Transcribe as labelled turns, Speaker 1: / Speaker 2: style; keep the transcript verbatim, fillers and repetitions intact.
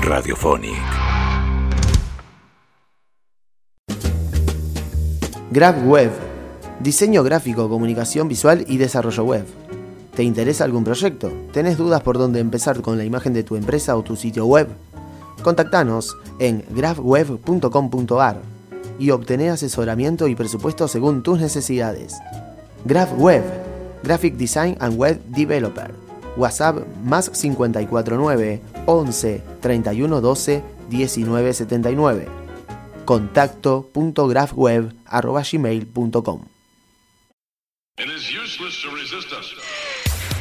Speaker 1: Radiophonic.
Speaker 2: GraphWeb, diseño gráfico, comunicación visual y desarrollo web. ¿Te interesa algún proyecto? ¿Tenés dudas por dónde empezar con la imagen de tu empresa o tu sitio web? Contactanos en graphweb punto com punto a r y obtené asesoramiento y presupuesto según tus necesidades. GraphWeb, Graphic Design and Web Developer. WhatsApp más cinco cuatro nueve, once, treinta y uno, doce, diecinueve setenta y nueve. contacto punto graphweb arroba gmail punto com.
Speaker 3: It is useless to